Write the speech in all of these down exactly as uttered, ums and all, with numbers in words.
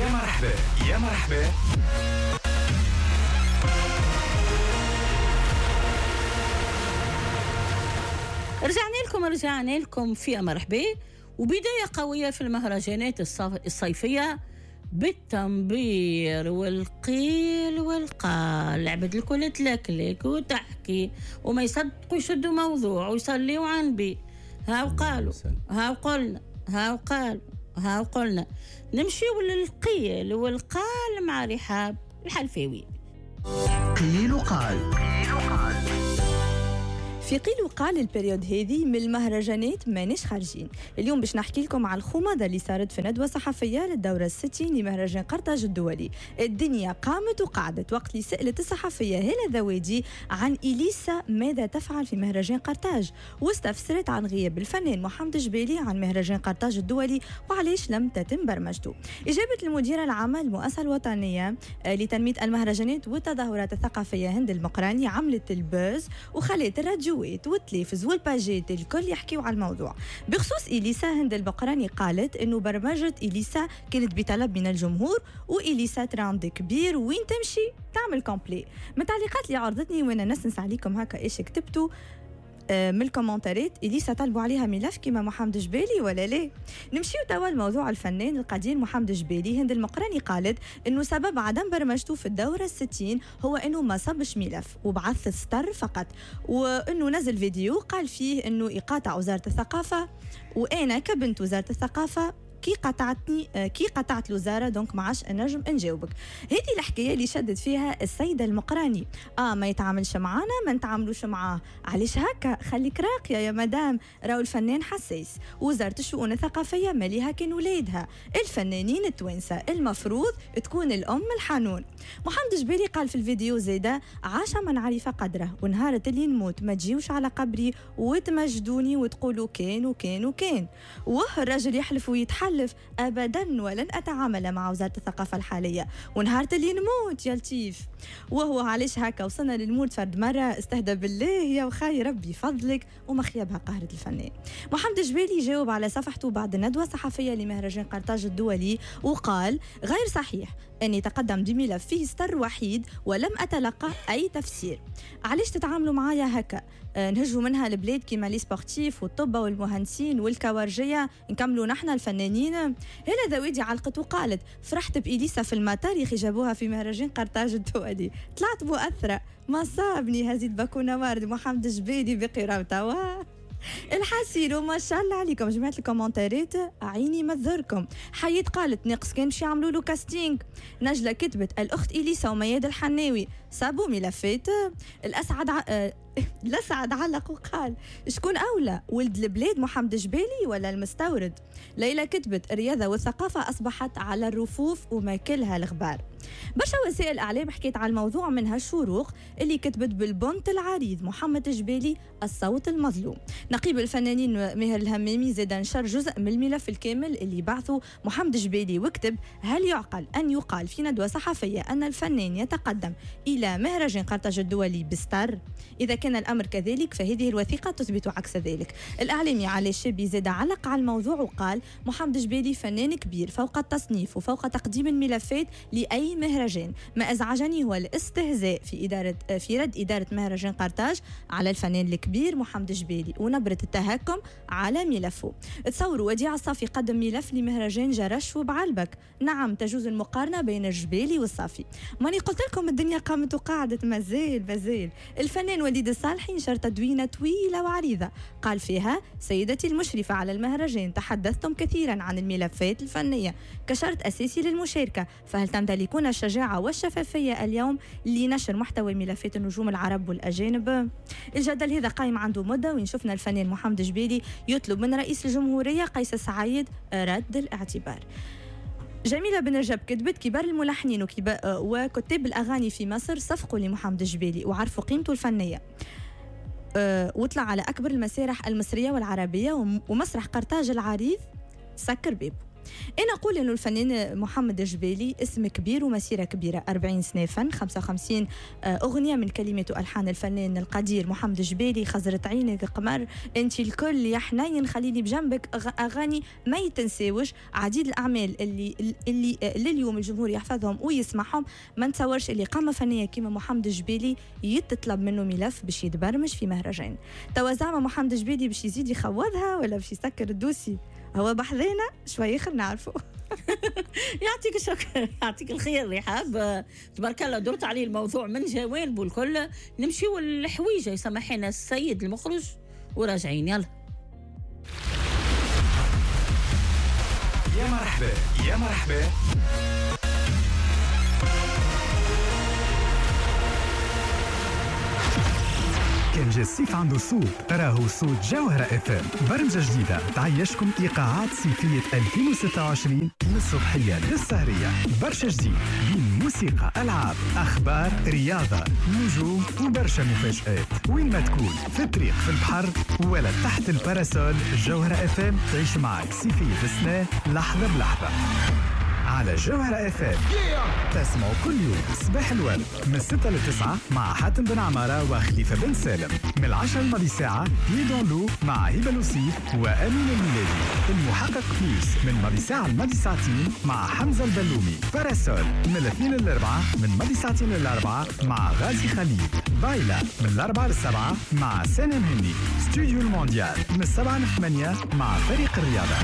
يا مرحبا يا مرحبا. رجعنا لكم رجعنا لكم في مرحبا، وبداية قوية في المهرجانات الصيفية بالتنبير والقيل والقال. عبد الكل تلكلك وتحكي وما يصدقوا يشدوا موضوع ويصليوا عن بي. ها وقالوا ها وقلنا ها وقالوا ها وقلنا. نمشيو للقيل والقال مع رحاب الحلفاوي. قيل وقال. في قيل وقال البريود هذه من المهرجانات مانيش خارجين. اليوم باش نحكي لكم على الخومضة اللي صارت في ندوة صحفية للدورة الستين لمهرجان قرطاج الدولي. الدنيا قامت وقعدت وقت اللي سألت الصحفية هلا ذوادي عن إليسا ماذا تفعل في مهرجان قرطاج، واستفسرت عن غياب الفنان محمد جبالي عن مهرجان قرطاج الدولي وعليش لم تتم برمجته. إجابة المديرة العامة للمؤسسة الوطنية لتنمية المهرجانات والتظاهرات الثقافية هند المقراني عملت البوز وخلت الراديو والتلفز والباجيت الكل يحكيوا على الموضوع. بخصوص إليسا، هند البقراني قالت إنه برمجة إليسا كانت بطلب من الجمهور، وإليسا تراند كبير وين تمشي تعمل كومبلي. من التعليقات اللي عرضتني وانا نسنس عليكم هكا ايش كتبتوا من الكومنتارات، إليسا طلبوا عليها ملف كما محمد جبالي ولا لا؟ نمشيو توا الموضوع الفنان القدير محمد جبالي. هند المقراني قالت انه سبب عدم برمجته في الدورة الستين هو انه ما صبش ملف وبعث ستر فقط، وانه نزل فيديو قال فيه انه يقاطع وزارة الثقافة، وانا كبنت وزارة الثقافة كي قطعتني كي قطعت الوزاره دونك ما عادش نجم نجاوبك. هذه الحكايه اللي شدت فيها السيده المقراني. اه ما يتعاملش معانا ما نتعاملوش معاه. علاش هكا؟ خليك راقيه يا مدام، راهو الفنان حساس، وزاره الشؤون الثقافيه ماليها كان ولادها. الفنانين التوانسه المفروض تكون الام الحنون. محمد جبالي قال في الفيديو زيدا عاش من عرف قدره، ونهار اللي نموت ما تجيوش على قبري وتمجدوني وتقولوا كان وكان وكان. وه الراجل يحلف ويتحل أبداً ولن أتعامل مع وزارة الثقافة الحالية، ونهار اللي نموت يا لطيف. وهو علاش هكا وصلنا للموت فرد مرة؟ استهدى بالله يا وخاي ربي فضلك وما خيبها قهرة الفنان. محمد جبالي جاوب على صفحته بعد ندوة صحفية لمهرجان قرطاج الدولي وقال غير صحيح أني تقدم بملف فيه ستر وحيد ولم أتلقى أي تفسير. علاش تتعاملوا معايا هكا؟ أه نهجوا منها البلاد كيما لي سبورتيف والطب والمهندسين والكوارجية، نكملوا نحن الفنانين. هنا ذويدي علقت وقالت فرحت بإليسا في المطار يخي جابوها في مهرجان قرطاج الدولي، طلعت مؤثرة ما صابني هزيت باكونا وارد محمد جبالي بقراوته. الحاسين وما شاء الله عليكم جماعة الكومنتارات عيني مذركم. حيات قالت ناقص كان مشي يعملوا له كاستينج. نجلة كتبت الأخت إليسا ومياد الحناوي صابوا ملفات. الأسعد ع... الأسعد علق وقال شكون أولى ولد البلاد محمد جبالي ولا المستورد؟ ليلى كتبت الرياضة والثقافة أصبحت على الرفوف وما كلها الغبار. برشا وسائل الإعلام حكيت على الموضوع، منها الشروق اللي كتبت بالبنت العريض محمد جبالي الصوت المظلوم. نقيب الفنانين ماهر الهمامي زاد نشر جزء من الملف الكامل اللي بعثه محمد جبالي وكتب هل يعقل أن يقال في ندوة صحفية أن الفنان يتقدم إلى مهرجان قرطاج الدولي بستر؟ إذا كان الأمر كذلك فهذه الوثيقة تثبت عكس ذلك. الإعلامي علي الشابي زاد علق على الموضوع وقال محمد جبالي فنان كبير فوق التصنيف وفوق تقديم الملفات لأي مهرجان. ما أزعجني هو الاستهزاء في إدارة في رد إدارة مهرجان قرطاج على الفنان الكبير محمد جبالي ونبرة التهكم على ملفه. تصوروا وديع الصافي قدم ملف لمهرجان جرش وبعلبك. نعم تجوز المقارنة بين الجبالي والصافي. ماني قلت لكم الدنيا قامت وقعدت مازال مازال. الفنان وليد الصالحي نشر تدوينة طويلة وعريضة قال فيها سيدتي المشرفة على المهرجان تحدثتم كثيرا عن الملفات الفنية كشرط أساسي للمشاركة، فهل تمتلكون الشجاعة والشفافية اليوم لنشر محتوى ملفات النجوم العرب والأجانب؟ الجدل هذا قائم عنده مدة، وين شفنا الفنان محمد جبالي يطلب من رئيس الجمهورية قيس سعيد رد الاعتبار. جميلة بن رجب كتبت كبار الملحنين وكتاب الأغاني في مصر صفقوا لمحمد جبالي وعرفوا قيمته الفنية، أه وطلع على أكبر المسارح المصرية والعربية، ومسرح قرطاج العريض سكر بابه. أنا أقول إنه الفنان محمد الجبالي اسم كبير ومسيرة كبيرة، أربعين سنة فن، خمسة وخمسين أغنية من كلمات وألحان الفنان القدير محمد الجبالي. خزرت عينك قمر، أنت الكل يا حنين، خليني بجنبك، أغاني ما يتنساوش. عديد الأعمال اللي اللي لليوم الجمهور يحفظهم ويسمعهم. ما نتصورش اللي قامة فنية كيما محمد الجبالي يتطلب منه ملف باش يتبرمج في مهرجان. توا زعما محمد الجبالي باش يزيد يخوضها ولا باش يسكر الدوسي؟ هو بحذينا شوي خلينا نعرفه. يعطيك الشكر، يعطيك الخير رحاب، تبارك الله درت عليه الموضوع من جوانبه الكل. نمشيو الحويجه يسمحنا السيد المخرج وراجعين. يلا يا مرحبا يا مرحبا. كان جا الصيف عنده صوت، راهو صوت جوهرة اف ام، برمجة جديدة تعيشكم إيقاعات صيفية ألفين وستة وعشرين من الصبحية للسهرية. برشا جديد بين موسيقى، ألعاب، أخبار، رياضة، نجوم وبرشا مفاجآت. وين ما تكون، في الطريق، في البحر ولا تحت الباراسول، جوهرة اف ام تعيش معك صيفية السنة لحظة بلحظة على جوهرة اف ام. تسمعوا كل يوم صباح الورد من ستة لتسعة مع حاتم بن عمارة وخليفة بن سالم، من العشرة الماضي ساعة بيدون لو مع هبة لوسيف وأمين الميلادي. المحقق بليس من ماضي ساعة الماضي ساعتين مع حمزة البلومي. باراسول من الاثنين للأربعة من ماضي ساعتين للأربعة مع غازي خليل. بايلا من الأربعة للسبعة مع سنة مهني. ستوديو المونديال من السبعة للثمانية مع فريق الرياضة.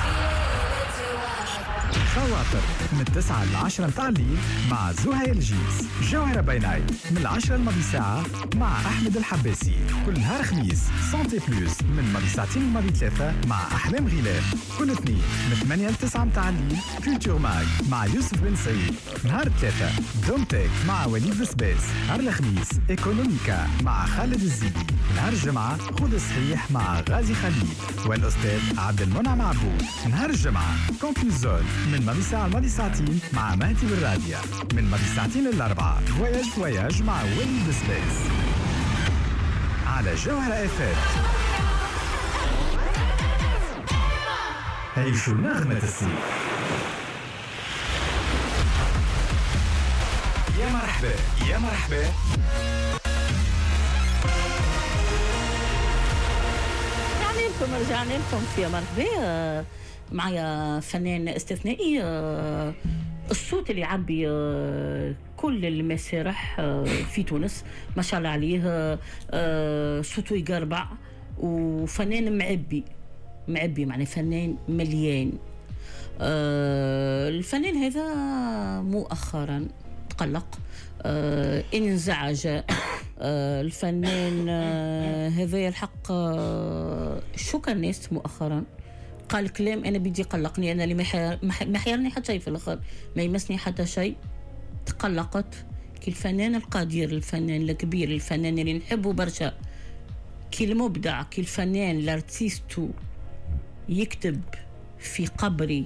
خواطر من التسعة للعشرة متاع الليل مع زهير الجيز. جوهرة باي نايت من العشرة الماضي ساعة مع أحمد الحباسي. كل نهار خميس سانتي بلوس من ماضي ساعتين الماضي ثلاثة مع أحلام غلاف. كل اثنين من ثمانية لتسعة متاع الليل كولتور ماج مع يوسف بن سعيد. نهار الثلاثة دومتك مع وليد بسباس. نهار الخميس ايكونوميكا مع خالد الزيدي. نهار الجمعة خذ الصحيح مع غازي خليل والأستاذ عبد المنعم عبود. نهار الجمعة كومبليزون من ماضي ساعة الماضي ساعتين مع مهدي بالراديو. من ماضي ساعتين للأربعة فواياج فواياج مع وليد بسباس على جوهرة اف ام. عيشوا نغمة الصيف. يا مرحبا يا مرحبا. رجعنا لكم رجعنا لكم في مرحبا. معايا فنان استثنائي، الصوت اللي يعبي كل المسارح في تونس ما شاء الله عليه. صوته يقربع وفنان معبي معبي معناه فنان مليان. الفنان هذا مؤخرا تقلق، انزعج. الفنان هذا الحق شكر الناس مؤخرا، قال كلام انا بدي يقلقني، انا اللي ما حيرني حتى شيء في الاخر، ما يمسني حتى شيء. تقلقت كي الفنان القدير، الفنان الكبير، الفنان اللي نحبه برشا، كي المبدع، كي الفنان الارتيستو يكتب في قبري.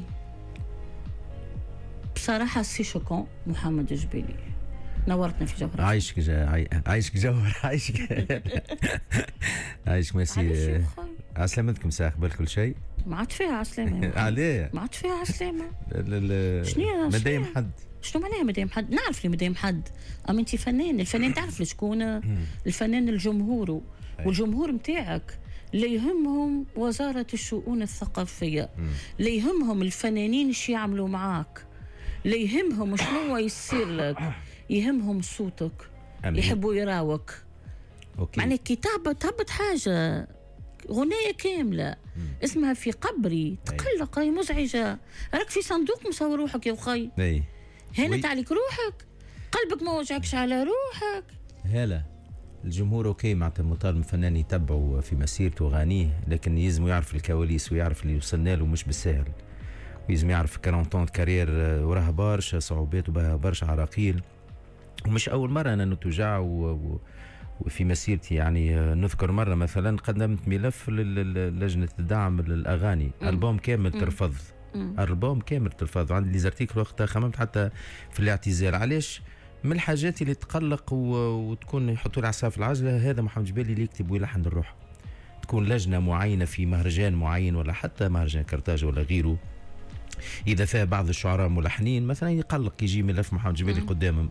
بصراحه سي شوكون محمد الجبالي. نورتنا في جوهر. عايشك جا... عايشك جوهر. عايشك عايشك ميرسي. عسلامتكم ساعة قبل كل شيء. ما عاد فيها عسلامة. عليه ما عاد فيها عسلامة. شنو مدايم حد؟ شنو معناها مدايم حد؟ نعرف لي مدايم حد، اما انت فنان. الفنان تعرف لشكون؟ الفنان الجمهور، والجمهور متاعك لا يهمهم وزارة الشؤون الثقافية، لا يهمهم الفنانين ايش يعملوا معاك، لا يهمهم شنو يصير لك، يهمهم صوتك. أمين. يحبوا يراوك. معنى كتابة تهبط حاجة غنية كاملة مم. اسمها في قبري. تقلق، راهي مزعجة، راك في صندوق مصور روحك يا أخي. اي هانت عليك روحك، قلبك ما وجعكش على روحك. هلا الجمهور اوكي معناتها مطالب من فنان يتبعوا في مسيرته وغانيه، لكن يلزم يعرف الكواليس ويعرف اللي وصلنا له مش بالسهل، ويلزم يعرف أربعين طون كارير وراها برشا صعوبات وبها برشا عراقيل، ومش أول مرة أنا نتوجع و... و... وفي مسيرتي يعني. نذكر مرة مثلا قدمت ملف للجنة الدعم للأغاني، ألبوم كامل ترفض، ألبوم كامل ترفض. عندي اللي زرتيك وقتها خممت حتى في الاعتزال. علاش؟ من الحاجات اللي تقلق و... وتكون يحطوا لي عصا في العجلة. هذا محمد جبالي اللي يكتب ويلحن الروح. تكون لجنة معينة في مهرجان معين ولا حتى مهرجان كرتاج ولا غيره اذا فيها بعض الشعراء ملحنين مثلا يقلق يجي ملف محمد جبالي قدامهم.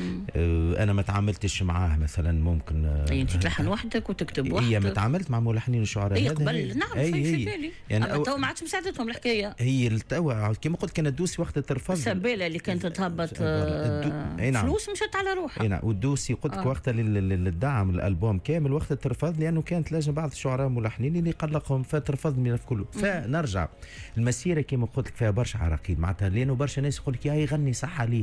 آه انا ما تعاملتش معاه مثلا ممكن آه انت تلحن وحدك وتكتب وحدك. هي ما تعاملت مع ملحنين الشعراء هي قبل نعم في في بالي يعني أو... تو ما عادش مساعدتهم الحكايه. هي التوا كما قلت كانت دوسي وقت الترفض السبيله اللي كانت تهبط آه الدو... فلوس مشت على روحها. اي نعم والدوسي قلت لك آه. وقتها للدعم الالبوم كامل وقت الترفض لانه كانت لازم بعض الشعراء ملحنين اللي قلقهم فترفض الملف كله. فنرجع المسيره كما قلت لك فيها برشا عراقيل معناتها لانه برشا ناس يقول لك يا يغني صح عليه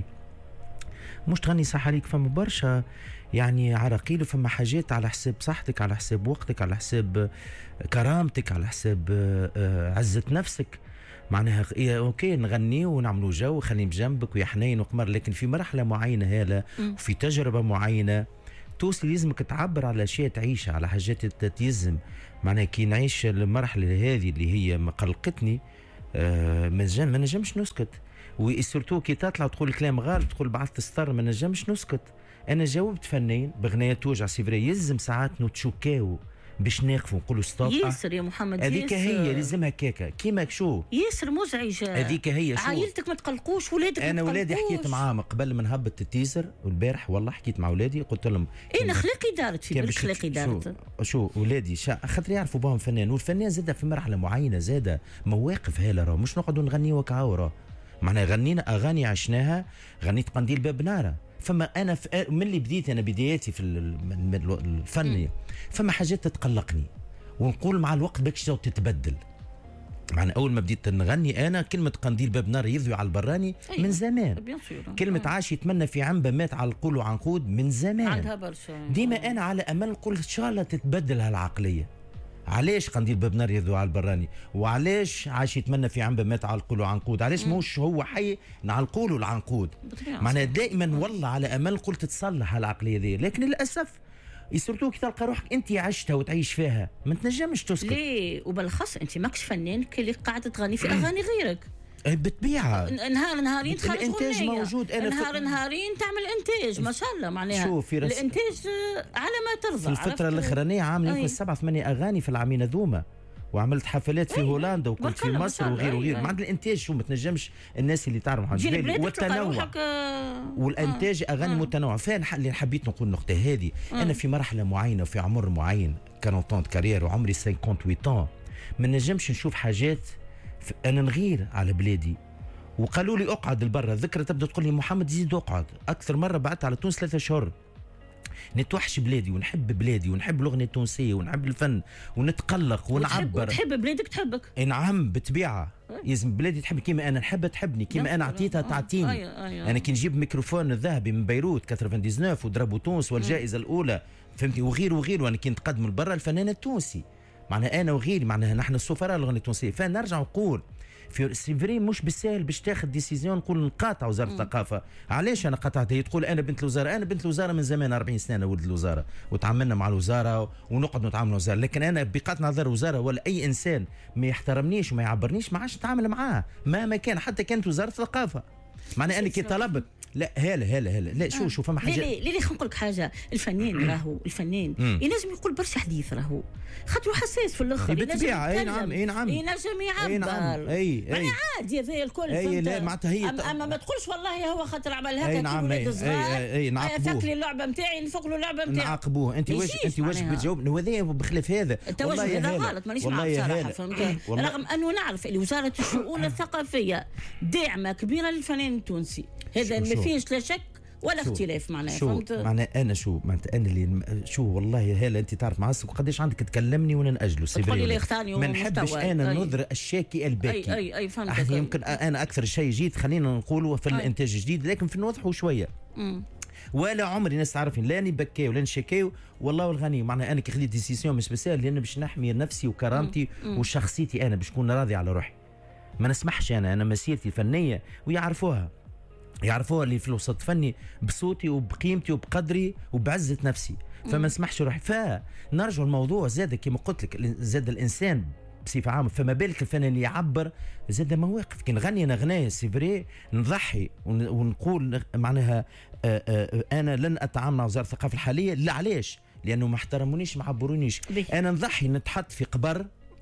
مش تغني صح عليك. فما برشا يعني عراقيل وفما حاجات على حساب صحتك على حساب وقتك على حساب كرامتك على حساب عزة نفسك معناها اوكي نغني ونعملوا جو خليني بجنبك ويا حنين وقمر لكن في مرحله معينه هاله وفي تجربه معينه توصل لازمك تعبر على اشياء تعيشها على حاجات تتيزم معناها كي نعيش المرحله هذه اللي هي مقلقتني آه ما نجمش نسكت وسورتو كي تطلع تقول كلام غالب تقول بعث تستر ما نجمش نسكت. انا جاوبت فنان بغنايه توجع سيفري يلزم ساعات نتشوكاو باش ناقفوا نقولوا ستوب. ياسر يا محمد هذيك هي لازمها كيكه كيما شو ياسر مزعجه هذيك هي. شو عائلتك ما تقلقوش ولادك انا ولادي حكيت معاهم قبل ما نهبط التيزر والبارح والله حكيت مع ولادي قلت لهم اين خلاقي دارت في بالك خلاقي دارت شو, شو ولادي خاطر يعرفوا بهم فنان والفنان زاد في مرحله معينه زاد مواقف هاله راه مش نقعدوا نغنيوا كعوره معناها غنينا اغاني عشناها غنيت قنديل باب ناره. فما انا ف... من اللي بديت انا بداياتي في الفنيه فما حاجات تتقلقني ونقول مع الوقت باش تتبدل. معنى اول ما بديت نغني انا كلمه قنديل باب نار يضوي على البراني أيوة. من زمان كلمه أيوة. عاش يتمنى في عنبه مات على القول وعنقود من زمان عندها برشا ديما انا على امل نقول ان شاء الله تتبدل هالعقليه. علاش قنديل باب نار يضوي على البراني وعلاش عاش يتمنى في عنبه مات على القول وعنقود علاش موش هو حي على القول والعنقود معناها دائما والله على امل قلت تصلح هالعقليه ذي لكن للاسف سورتو كي تلقى روحك انت عشتها وتعيش فيها ما تنجمش تسكت. ليه وبالخص انت ماكش فنان اللي قاعده تغني في اغاني غيرك بالطبيعه نهار نهارين تخرج الانتاج موجود انا نهار نهارين تعمل انتاج ما شاء الله معناها شوف الانتاج على ما ترضى. في الفتره الاخرانيه عامل يمكن سبعة ثمانية اغاني في العامين هذوما وعملت حفلات في هولندا وكنت في مصر وغير وغير. مع الانتاج شو ما تنجمش الناس اللي تعرف عن جبالي والتنوع والانتاج آه. اغاني آه. متنوعه. فين اللي حبيت نقول النقطه هذه آه. انا في مرحله معينه وفي عمر معين أربعين كارير وعمري ثمانية وثمانين ما نجمش نشوف حاجات انا نغير على بلادي وقالوا لي اقعد لبرا. ذكرى تبدا تقول لي محمد زيد اقعد. اكثر مره بعدت على تونس ثلاثة شهور نتوحش بلادي ونحب بلادي ونحب اللغه التونسيه ونحب الفن ونتقلق ونعبر. وتحب بلادك تحبك. نعم بالطبيعه لازم بلادي تحب كيما انا نحب تحبني كيما انا اعطيتها تعطيني. أيوة أيوة. انا كي نجيب ميكروفون الذهبي من بيروت تسعة وتسعين وضربوا تونس والجائزه الاولى فهمتي وغير وغير وانا كي نتقدم لبرا الفنان التونسي معناها انا وغيري معناها نحن السفراء اللغه التونسيه. فنرجع نقول في سيفري مش بالسهل باش تاخذ ديسيزيون نقول نقاطع وزاره الثقافه. علاش انا قطعت؟ هي تقول انا بنت الوزاره انا بنت الوزاره من زمان أربعين سنه أنا ولد الوزاره وتعاملنا مع الوزاره ونقعد نتعامل مع الوزاره لكن انا بقطع نظر وزاره ولا اي انسان ما يحترمنيش وما يعبرنيش ما عادش نتعامل معاه مهما كان حتى كانت وزاره الثقافه. معناها انا كي طلبت لا هلا هلا هلا لا شو شو فما حاجه ليه ليه خلينا نقول لك حاجه. الفنان راهو الفنان ينجم يقول برشا حديث راهو خاطر حساس في الاخر بالطبيعه. اي نعم اي نعم ينجم يعبر اي نعم اي اي عادي هذا الكل. اي لا معناتها هي أما, اما ما تقولش والله هو خاطر عمل هكا نعم ولاد الصغار اي اي نعاقبوه فك لي اللعبه نتاعي نفك له اللعبه نتاعي نعاقبوه. انت واش انت واش بتجاوب وهذا بخلاف هذا والله هذا غلط مانيش معاه بصراحه فهمت. رغم انه نعرف اللي وزاره الشؤون الثقافيه داعمه كبيره للفنان التونسي هذا ما فيش لا شك ولا اختلاف معناها فهمت. معناها انا شو معناتها انا اللي شو والله هلا انت تعرف معصب وقداش عندك تكلمني وانا ناجله سيبري تقول لي اختارني ما نحبش انا النظر الشاكي الباكي. اي اي اي فهمت. يمكن انا اكثر شيء جيد خلينا نقوله في الانتاج الجديد لكن في نوضحوا شويه. مم. ولا عمري ناس تعرفين لا اني بكاو ولا نشكاو والله والغني معناها انا كي خديت ديسيسيون مش بسهل لان باش نحمي نفسي وكرامتي مم. وشخصيتي انا باش نكون راضي على روحي. ما نسمحش انا انا مسيرتي الفنيه ويعرفوها يعرفوها اللي في الوسط الفني بصوتي وبقيمتي وبقدري وبعزة نفسي فما نسمحش روحي. فنرجع الموضوع زاد كما قلت لك زاد الانسان بصفه عامه فما بالك الفنان اللي يعبر زاد مواقف كي نغني انا غنايه سيفري نضحي ونقول معناها آآ آآ انا لن اتعامل مع وزاره الثقافه الحاليه. لا علاش؟ لانه ما احترمونيش ما عبرونيش. انا نضحي نتحط في قبر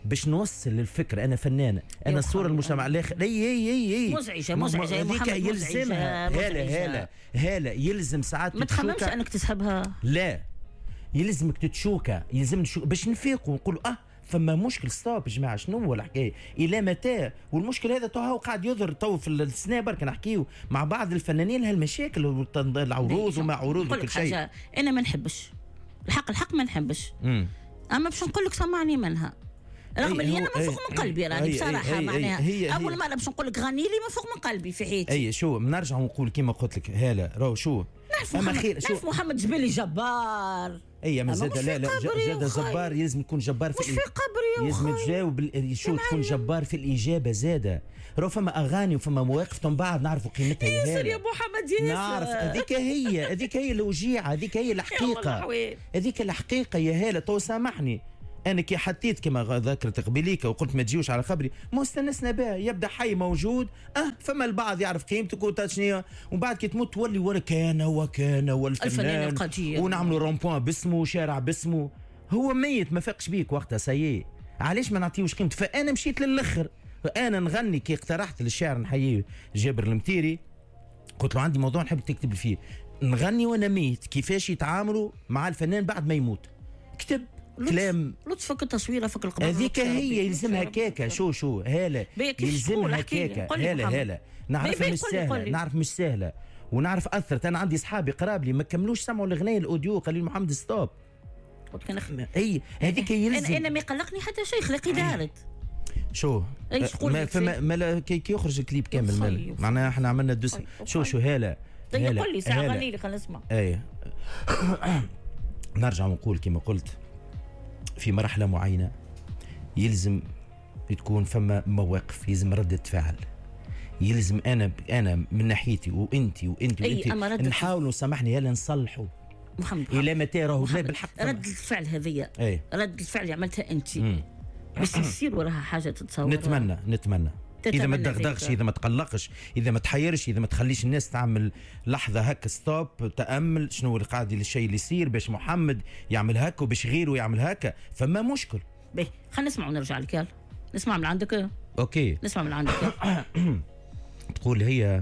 باش نوصل للفكره. انا فنانه، انا الصوره المجتمع الاخر اي اي اي اي مزعجه مزعجه يا محمد، يلزمها هاله هاله هاله يلزم ساعات ما تخممش انك تسحبها. لا يلزمك تتشوكه، يلزم باش نفيقوا ونقولوا اه فما مشكل. ستوب يا جماعه، شنو هو الحكايه؟ الى متى؟ والمشكل هذا تو هو قاعد يظهر تو في السنه برك نحكيو مع بعض الفنانين هالمشاكل العروض وما عروض وكل شيء. انا ما نحبش الحق، الحق ما نحبش. مم. اما باش نقول لك سمعني منها، رغم اللي انا منفوق من قلبي راني بصراحه. معناها اول مره باش نقول لك غني لي منفوق من قلبي في حياتي. اي شو نرجع ونقول كيما قلت لك هاله راهو شو اما خير. شوف محمد جبالي جبار. اي ما زاد لا لا زاد جبار، يلزم يكون جبار في, في قبري يلزم تجاوب شو تكون جبار في الاجابه زاده. راهو فما اغاني وفما مواقف من بعد نعرفوا قيمتها. ياسر يا محمد ياسر، نعرف هذيك هي هذيك هي الوجيعه، هذيك هي الحقيقه، هذيك الحقيقه يا هاله. تو سامحني انا كي حطيت كما ذكرت قبيليك وقلت ما تجيوش على خبري، ما استنسنا بها. يبدا حي موجود اه فما البعض يعرف قيمتك وتشنيا، ومن بعد كي تموت تولي ولا كان وكان والفنان ونعملوا رومبوان باسمه وشارع باسمه. هو ميت ما فاقش بيك وقتها سيء. علاش ما نعطيوش قيمته؟ فانا مشيت للاخر. انا نغني كي اقترحت للشاعر نحييه جابر المتيري، قلت له عندي موضوع نحب تكتب فيه، نغني وانا ميت كيفاش يتعاملوا مع الفنان بعد ما يموت. كتب كلام لطفك التصويره فك القبر. هذيك هي يلزمها كيكه. شو شو هاله يلزمها كيكه. هاله هاله نعرفها مش سهله، نعرف مش سهله ونعرف اثرت. انا عندي اصحابي قراب لي ما كملوش سمعوا الاغنيه الاوديو، قال لي محمد ستوب. اي هذيك يلزم. انا انا ما يقلقني حتى شيء، خلقي دارت. شو ما فما ما كي يخرج الكليب كامل معناها احنا عملنا دوس. شو شو هاله طيب قول لي ساعه غني لي خلينا نسمع. اي نرجع ونقول كما قلت في مرحلة معينة يلزم تكون فما مواقف، يلزم ردة فعل، يلزم أنا أنا من ناحيتي وأنتي وأنتي وأنتي نحاولوا سامحني هلا نصلحوا. محمد إلى متى راهو بالحق ردة الفعل هذية، ردة الفعل اللي عملتها أنت بس يصير وراها حاجة تتصور. نتمنى نتمنى إذا ما تدغدغش، إذا ما تقلقش، إذا ما تحيرش، إذا ما تخليش الناس تعمل لحظة هكا ستوب تأمل شنو اللي قاعد الشيء اللي يصير باش محمد يعمل هكا وباش غيره يعمل هكا، فما مشكل. باهي خلينا نسمع ونرجع لك. يلا نسمع من عندك. أوكي نسمع من عندك. تقول هي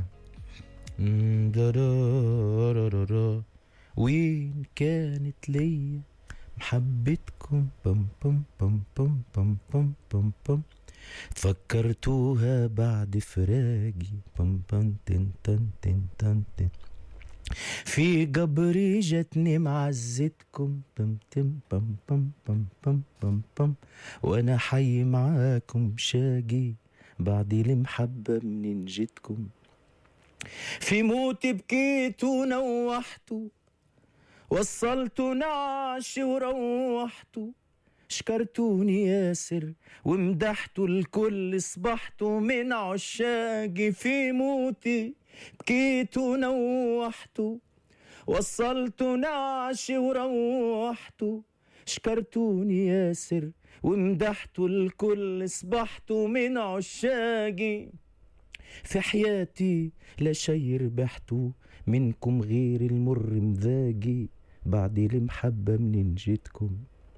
وين كانت ليا محبتكم بم بم بم بم بم بم بم بم تفكرتوها بعد فراقي بم بم تن تن تن تن تن في قبري جتني معزتكم بم تم بم بم بم بم بم بم وانا حي معاكم شاقي بعد المحبة منين جيتكم. في موتي بكيت ونوحتوا، وصلتوا نعش وروحتوا، شكرتوني ياسر ومدحتوا الكل، صبحتوا من عشاقي. في موتي بكيتوا ونوحتوا، وصلتوا نعش وروحتوا، شكرتوني ياسر ومدحتوا الكل، صبحتوا من عشاقي. في حياتي لا شي ربحتوا منكم غير المر مذاقي، بعد المحبة منين جيتكم.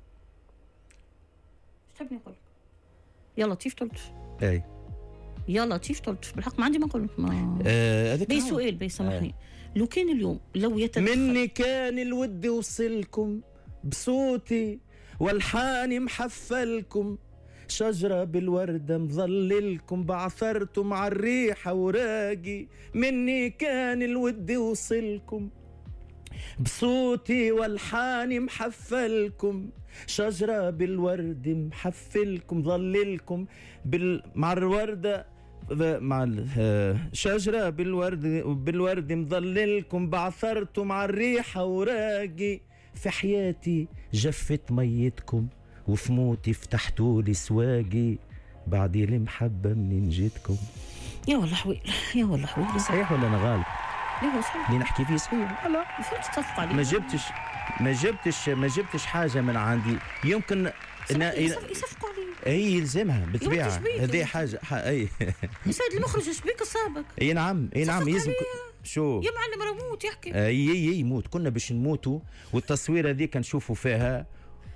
تبني نقول يا لطيف تلطف. اي يا لطيف تلطف بالحق ما عندي ما نقول لك. ما آه بي سؤال بي سامحني. آه. لو كان اليوم لو يتدخل مني كان الود وصلكم بصوتي والحاني محفلكم، شجرة بالوردة مظللكم، بعثرتم على الريحة وراقي. مني كان الود وصلكم بصوتي والحاني محفلكم، شجرة بالورد محفلكم ظللكم بال... مع الوردة مع شجرة بالورد بالورد مظللكم، بعثرتم على الريحة وراقي. في حياتي جفت ميتكم، وفي موتي فتحتوا لي سواقي، بعد المحبة منين جيتكم. يا والله حويل يا والله حويل. صحيح ولا أنا غالب؟ لا هو صحيح اللي نحكي فيه صحيح. لا المفروض تتفق عليه. ما جبتش ما جبتش ما جبتش حاجة من عندي يمكن يصفقوا عليه. اي يلزمها بالطبيعة. هذه حاجة اي يسعد المخرج شبيك صابك. اي نعم اي نعم يلزم شو يا معلم راه موت يحكي. اي اي يموت. كنا باش نموتوا والتصوير هذيك نشوفوا فيها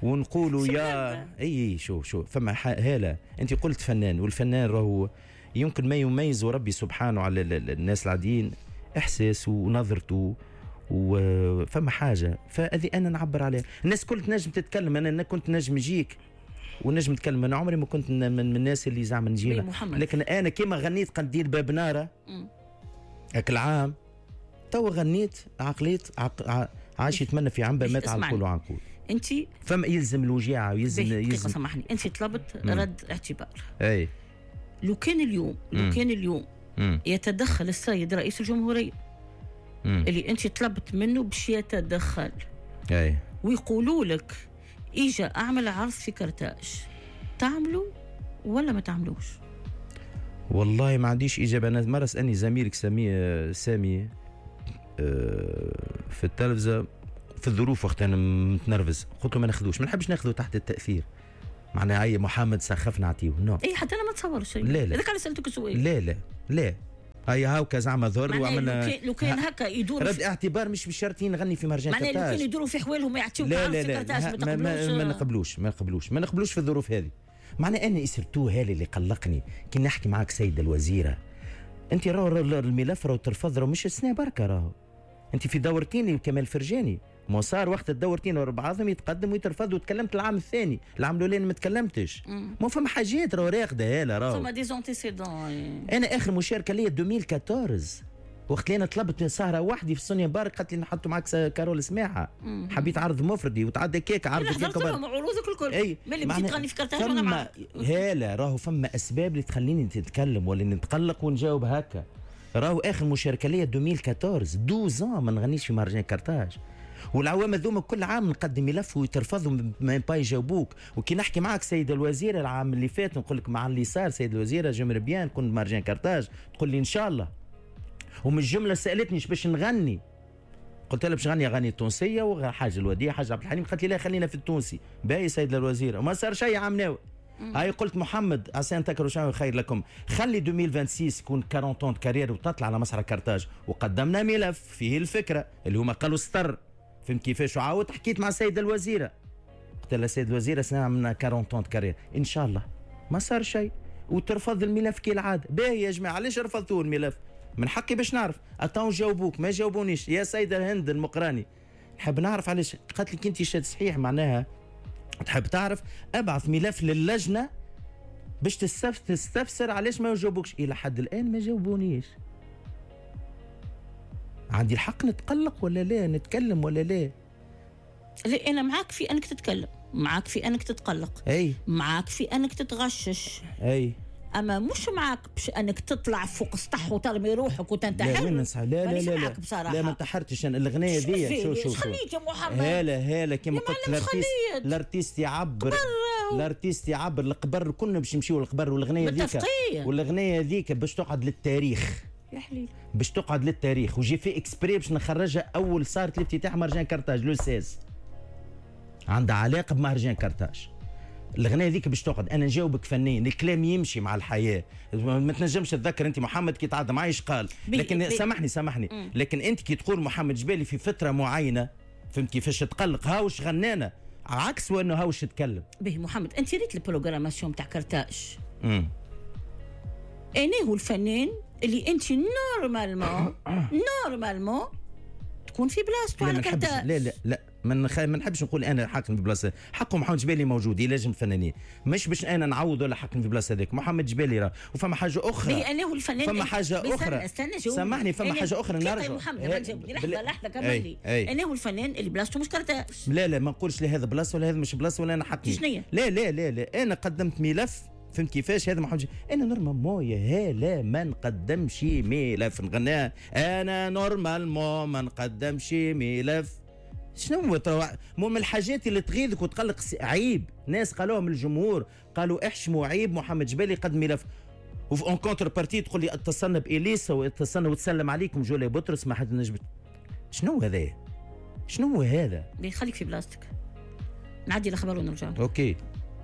ونقولوا يا اي شو شو فما هاله. انت قلت فنان، والفنان راهو يمكن ما يميز ربي سبحانه على الناس العاديين احساس ونظرته، وفما حاجه فهذه انا نعبر عليها. الناس كل تنجم تتكلم، انا كنت نجم نجيك ونجم نتكلم، انا عمري ما كنت من, من الناس اللي زعما نجينا، لكن انا كيما غنيت قنديل باب ناره هاك العام توا غنيت عقليت عق... عايش يتمنى في عنبه مات على القول وعنقول. انت فما يلزم الوجاعه ويلزم يلزم سامحني، انت طلبت مم. رد اعتبار. اي لو كان اليوم لو مم. كان اليوم مم. يتدخل السيد رئيس الجمهوريه مم. اللي انت طلبت منه باش يتدخل اي ويقولوا لك اجا اعمل عرض في كرتاج، تعملوا ولا ما تعملوش؟ والله ما عنديش اجابه. انا مره سالني زميلك سامي سامي في التلفزه في الظروف وقت انا متنرفز، قلت له ما ناخذوش، ما نحبش ناخذه تحت التاثير، معناها اي محمد سخف نعطيه نو اي حتى انا ما نتصور شيء. لا لا اذا كان سالتك سؤال لا لا لا هاي هاوكا زعما ضر وعملنا لو كان هكا يدور رد اعتبار مش بالشرط نغني في مهرجان كرتاج، معناها لو كان يدوروا في حوالهم يعطيوك لا عرض لا في لا كرتاج ما, ما, ما, ما نقبلوش ما نقبلوش ما نقبلوش في الظروف هذه. معناها انا اسرتو هالي اللي قلقني كي نحكي معك سيده الوزيره، انت راهو الملف راهو ترفض، راهو مش السنه بركه، راهو انت في دورتين كمال فرجاني، ما صار وقت الدورتين ورا بعضهم يتقدم ويترفض، وتكلمت العام الثاني، العام الاولاني ما تكلمتش. ما فما حاجات راهو راقده هاله، راهو فما دي زونتيسيدون. انا اخر مشاركه لي ألفين وأربعطاش وقت اللي انا طلبت سهره وحدي في سونيا مبارك، قالت لي نحطوا معك كارول سماحه، حبيت عرض مفردي وتعدى كيك عرض كيك حضرت لهم عروضك الكل. اي ملي بديت تغني في كرتاج وانا معك. هاله راهو فما اسباب اللي تخليني نتكلم ولا نتقلق ونجاوب هكا. راهو اخر مشاركه لي ألفين وأربعطاش اثناشر ما نغنيش في مهرجان كرتاج، والعوام هذوما كل عام نقدم ملف ويترفضوا ما با يجاوبوك. وكي نحكي معك سيد الوزيره العام اللي فات نقول لك مع اللي صار سيد الوزيره جمر بيان كنت مهرجان كرتاج، تقول لي ان شاء الله. ومن الجمله سالتني ايش باش نغني، قلت لها باش نغني اغاني تونسيه وحاجه الوديع حاجه عبد الحليم، قالت لي لا خلينا في التونسي. باهي سيد الوزيره وما صار شيء عمناوي. هاي قلت محمد عسى ان تكرهوا شيئا خير لكم، خلي ألفين وستة وعشرين يكون أربعين كارير وتطلع على مسرح كرتاج، وقدمنا ملف فيه الفكره اللي هما قالوا استر، فهمت كيفاش؟ وعاودت حكيت مع السيد الوزيره، قلت لها السيد الوزيره سنعمل أربعين كارير ان شاء الله. ما صار شيء وترفض الملف كالعاده. باهي يا جماعه علاش رفضتوا الملف؟ من حقي باش نعرف. اتاو جاوبوك ما جاوبونيش. يا سيده هند المقراني نحب نعرف علاش، قالت لك انت شاد صحيح معناها تحب تعرف، ابعث ملف للجنه باش تستفسر علاش ما يجاوبوكش. الى حد الان ما جاوبونيش. عندي الحق نتقلق ولا لا؟ نتكلم ولا لا؟ لا انا معاك في انك تتكلم، معاك في انك تتقلق، اي معاك في انك تتغشش، اي اما مش معاك باش انك تطلع فوق السطح وترمي روحك وتنتحر. لا لا لا لا لا لا, بصراحة. لا ما انتحرتش انا. الاغنيه دي شو شو شو خليت يا محمد هاله هاله كما قلت الارتيست الارتيست يعبر الارتيست يعبر القبر، كنا باش نمشيو للقبر، والاغنيه ذيك والاغنيه ذيك باش تقعد للتاريخ يا حليل، باش تقعد للتاريخ. وجي في اكسبري باش نخرجها اول صارت لافتتاح مهرجان كرتاج لو ستاشر، عندها علاقه بمهرجان كرتاج. الاغنيه ذيك باش تقعد. انا نجاوبك فنيا، الكلام يمشي مع الحياه، ما تنجمش تتذكر انت محمد كي تعدى معي ايش قال، لكن بي سامحني سامحني مم. لكن انت كي تقول محمد جبالي في فتره معينه، فهمت كيفاش تقلق هاوش غنانا عكس وانه هاوش تكلم به. محمد انت ريت البروغراماسيون تاع كرتاج، امم انا هو الفنان اللي انت نورمالمون نورمالمون تكون في بلاصتو على كرتاج. لا لا لا ما خ... نحبش نقول انا حاكم في بلاصه، حقه محمد جبالي موجود يلازم فنانين، مش باش انا نعوض ولا حاكم في بلاصه هذاك. محمد جبالي راه وفما حاجه اخرى، انا هو الفنان فما حاجه اخرى سامحني، فما حاجه اخرى نرجع. محمد لحظه لحظه كمل لي، انا هو الفنان اللي بلاصتو مش كرتاج. لا لا ما نقولش لا هذا بلاصه ولا هذا مش بلاصه ولا انا حقي. شنيا؟ لا لا لا لا انا قدمت ملف، فهمت كيفاش؟ هذا محمد انا نورمالمون يا هالا ما نقدمش ملف نغناه، انا نورمالمون ما نقدمش ملف. شنو مو من الحاجات اللي تغيظك وتقلق؟ عيب. ناس قالوها من الجمهور، قالوا احشموا عيب محمد جبالي قدم ملف، وفي اون كونتر بارتي تقول لي اتصلنا بإليسا واتصلنا وتسلم عليكم جولي بطرس ما حد نجبت. شنو هذا؟ شنو هذا؟ خليك في بلاصتك، نعدي الخبر ونرجع. اوكي.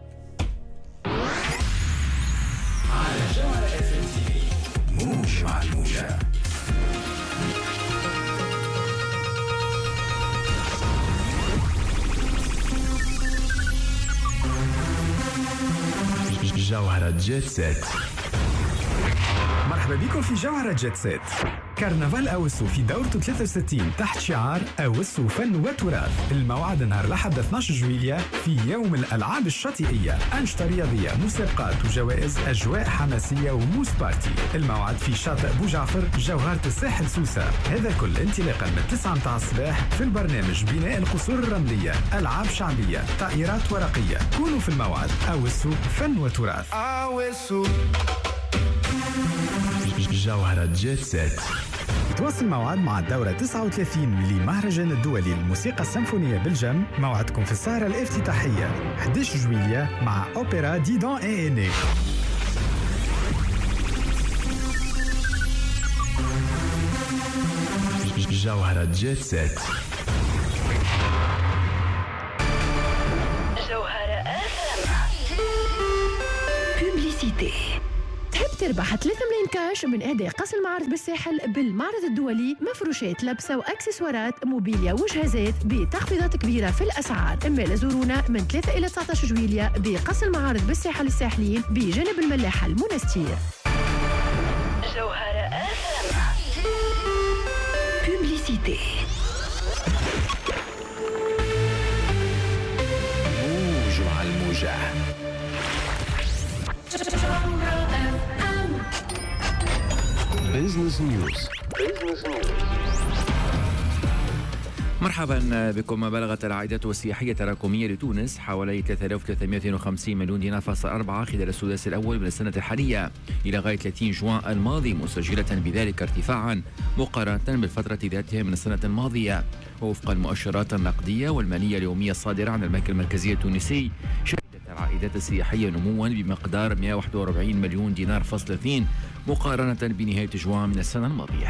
على جوهر اف ام تي في موج مع الموجة. جوهرة جيت سيت. مرحبا بكم في جوهرة جيت سيت. كرنفال أوسو في دورته ثلاثة وستين تحت شعار أوسو فن وتراث. الموعد نهار الأحد اثني عشر جويلية في يوم الألعاب الشاطئية، أنشطة رياضية، مسابقات وجوائز، أجواء حماسية وموس بارتي. الموعد في شاطئ بوجعفر، جوهرة الساحل سوسة. هذا كل انطلاقا من تسعة متاع الصباح في البرنامج بناء القصور الرملية، ألعاب شعبية، طائرات ورقية. كونوا في الموعد. أوسو فن وتراث. أوسو جوهرة جيت سيت. تواصل الموعد مع الدورة تسعة وثلاثين للمهرجان الدولي للموسيقى السيمفونية بالجم. موعدكم في السهرة الافتتاحية أحد عشر جويلية مع أوبرا ديدون إي إني. جوهرة جيت سيت. جوهرة أف أم. بوبليسيتي. تحب تربح ثلاثة ملايين كاش من أداء قص المعارض بالساحل بالمعرض الدولي؟ مفروشات لبسة وأكسسوارات موبيليا وجهازات بتخفيضات كبيرة في الأسعار. أما لزورونا من ثلاثة إلى تسعة عشر جويلية بقص المعارض بالساحل الساحلين بجانب الملاحة المنستير. جوهرة أف أم. بوبليسيتي. موج على الموجة. بيزنس نيوز. مرحبا بكم. بلغت العائدات السياحية التراكمية لتونس حوالي ثلاثة آلاف وثلاثمائة وخمسين مليون دينار فاصل أربعة خلال السداس الأول من السنة الحالية إلى غاية ثلاثين جوان الماضي، مسجلة بذلك ارتفاعا مقارنة بالفترة ذاتها من السنة الماضية. ووفق المؤشرات النقدية والمالية اليومية الصادرة عن البنك المركزي التونسي، شهدت العائدات السياحية نموا بمقدار مئة وواحد وأربعين مليون دينار فاصل اثنين مقارنة بنهاية جوان من السنة الماضية.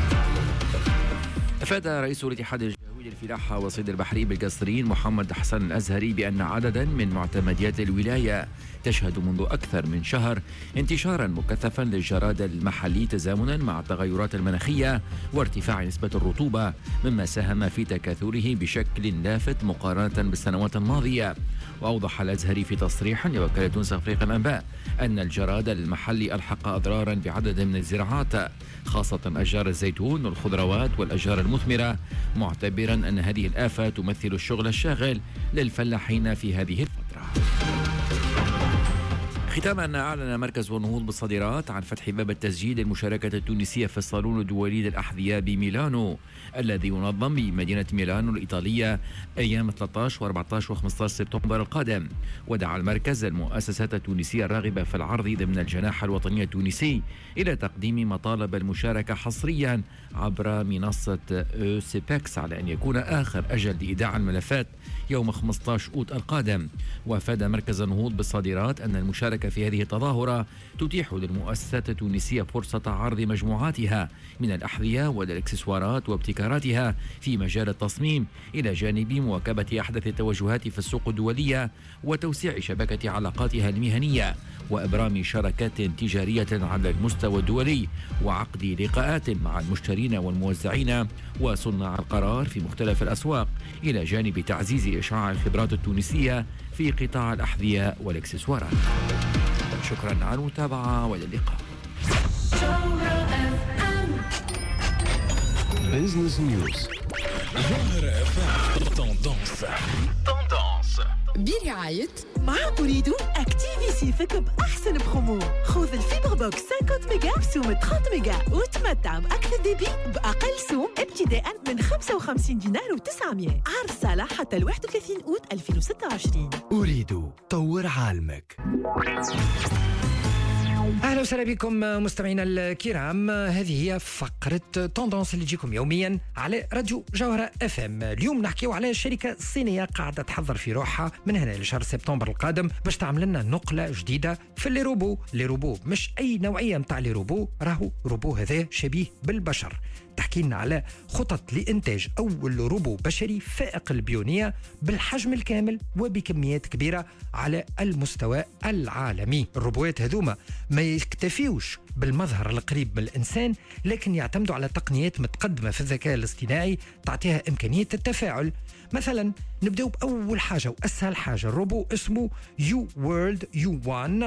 أفاد رئيس الاتحاد الجوي للفلاحة والصيد البحري بالقصرين محمد حسن الأزهري بأن عددا من معتمديات الولاية تشهد منذ أكثر من شهر انتشارا مكثفا للجراد المحلي تزامنا مع التغيرات المناخية وارتفاع نسبة الرطوبة، مما ساهم في تكاثره بشكل لافت مقارنة بالسنوات الماضية. وأوضح الأزهري في تصريح لوكالة تونس أفريقيا الأنباء أن الجراد المحلي ألحق أضرارا بعدد من الزراعات خاصة أشجار الزيتون والخضروات والأشجار المثمرة، معتبرا أن هذه الآفة تمثل الشغل الشاغل للفلاحين في هذه الفترة. ختاما، أعلن مركز النهوض بالصادرات عن فتح باب التسجيل للمشاركة التونسية في الصالون الدولي للأحذية بميلانو الذي ينظم بمدينة ميلانو الإيطالية أيام ثلاثة عشر وأربعة عشر وخمسة عشر سبتمبر القادم. ودعا المركز المؤسسات التونسية الراغبة في العرض ضمن الجناح الوطني التونسي إلى تقديم مطالب المشاركة حصريا عبر منصة أو سي بيكس على أن يكون آخر أجل لإيداع الملفات يوم خمسة عشر أوت القادم. وأفاد مركز النهوض بالصادرات أن المشاركة في هذه التظاهرة تتيح للمؤسسات التونسية فرصة عرض مجموعاتها من الأحذية والإكسسوارات وابتكاراتها في مجال التصميم، إلى جانب مواكبة أحدث التوجهات في السوق الدولية وتوسيع شبكة علاقاتها المهنية وإبرام شراكات تجارية على المستوى الدولي وعقد لقاءات مع المشترين والموزعين وصناع القرار في مختلف الأسواق، إلى جانب تعزيز إشعاع الخبرات التونسية في قطاع الأحذية والإكسسوارات. شكرا على المتابعة والى اللقاء. بيزنس نيوز. برعاية مع أريد أكتيفي سيفك بأحسن بخمو. خذ الفيبر بوكس خمسين ميجا بسوم ثلاثين ميجا وتمتع بأكثر ديبي بأقل سوم ابتداء من خمسة وخمسين دينار وتسعمائة. عرض صالح حتى واحد وثلاثين أوت ألفين وستة وعشرين. أريد طور عالمك. اهلا وسهلا بكم مستمعينا الكرام. هذه هي فقره توندونس اللي تجيكم يوميا على راديو جوهره اف ام. اليوم نحكيو على شركه صينيه قاعده تحضر في روحها من هنا لشهر سبتمبر القادم باش تعمل لنا نقله جديده في اللي روبو. اللي روبو مش اي نوعيه نتاع اللي روبو، راهو روبو هذا شبيه بالبشر. تحكي لنا على خطط لإنتاج أول روبو بشري فائق البيونية بالحجم الكامل وبكميات كبيرة على المستوى العالمي. الروبوات هذوما ما يكتفيوش بالمظهر القريب من الإنسان، لكن يعتمدوا على تقنيات متقدمة في الذكاء الاصطناعي تعطيها إمكانية التفاعل. مثلا نبدأ بأول حاجة وأسهل حاجة، الروبو اسمه يو وورلد يو وان.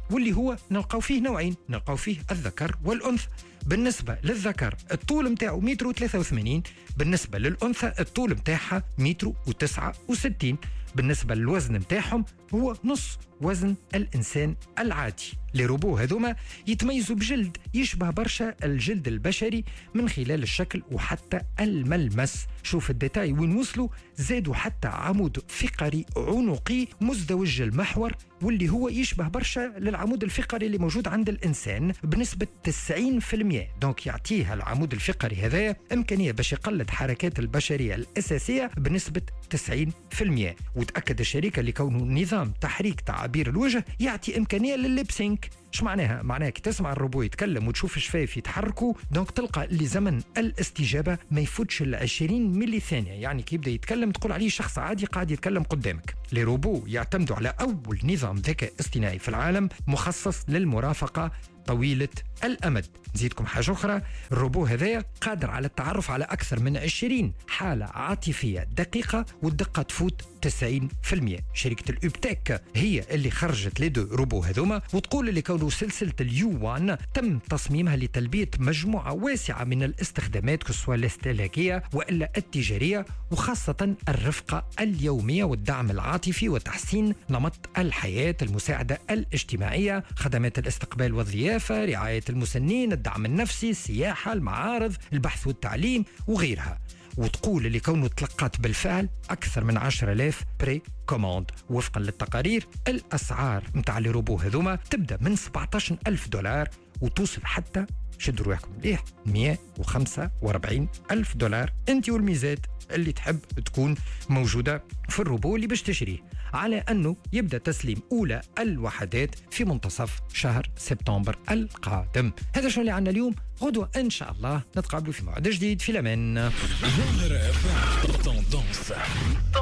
واللي هو نلقاو فيه نوعين، نلقاو فيه الذكر والأنثى. بالنسبة للذكر الطول متاعه متر وثلاثة وثمانين، بالنسبة للأنثى الطول متاعها متر وتسعة وستين. بالنسبة للوزن متاعهم هو نص وزن الإنسان العادي. لي روبو هذوما يتميزوا بجلد يشبه برشا الجلد البشري من خلال الشكل وحتى الملمس. شوف الديتاي وين وصلوا، زادوا حتى عمود فقري عنقي مزدوج المحور واللي هو يشبه برشا للعمود الفقري اللي موجود عند الإنسان بنسبة تسعين بالمئة. دونك يعطيها العمود الفقري هذا إمكانية باش يقلد حركات البشرية الأساسية بنسبة تسعين بالمئة. وتأكد الشركة لكونه نظام تحريك تعابير الوجه يعطي إمكانية للليبسينك. ايش معناها؟ معناها كي تسمع الروبو يتكلم وتشوف الشفايف يتحركوا، دونك تلقى اللي زمن الاستجابه ما يفوتش ال عشرين ملي ثانيه، يعني كي يبدا يتكلم تقول عليه شخص عادي قاعد يتكلم قدامك. لي روبو يعتمدوا على اول نظام ذكاء اصطناعي في العالم مخصص للمرافقه طويلة الأمد. نزيدكم حاجة أخرى، الروبو هذايا قادر على التعرف على أكثر من عشرين حالة عاطفية دقيقة والدقة تفوت تسعين بالمئة. شركة الأوبتيك هي اللي خرجت لي دو روبو هذوما، وتقول اللي كونوا سلسلة اليو وان تم تصميمها لتلبية مجموعة واسعة من الاستخدامات كسوا الاستهلاكية وإلا التجارية، وخاصة الرفقة اليومية والدعم العاطفي وتحسين نمط الحياة، المساعدة الاجتماعية، خدمات الاستقبال والضيافة، رعاية المسنين، الدعم النفسي، السياحة، المعارض، البحث والتعليم وغيرها. وتقول اللي كونه تلقات بالفعل أكثر من عشرة آلاف بري كوموند. وفقا للتقارير الأسعار متاع لي روبو هذوما تبدأ من سبعة عشر ألف دولار وتوصل حتى شدوا رواحكم مليح مئة وخمسة وأربعين ألف دولار. انت والميزات اللي تحب تكون موجودة في الروبو اللي باش تشريه، على أنه يبدأ تسليم أولى الوحدات في منتصف شهر سبتمبر القادم. هذا شو اللي عنا اليوم. غدوة إن شاء الله نتقابلوا في موعد جديد. في الأمان.